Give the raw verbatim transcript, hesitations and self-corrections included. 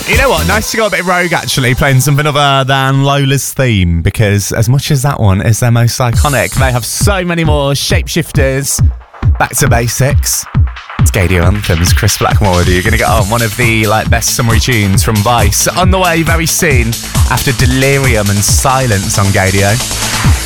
You know what? Nice to go a bit rogue, actually, playing something other than Lola's theme, because as much as that one is their most iconic, they have so many more shapeshifters. Back to basics. It's Gaydio Anthems. Chris Blackmore with you. You're going to get on one of the like best summery tunes from Vice on the way very soon after Delirium and Silence on Gaydio.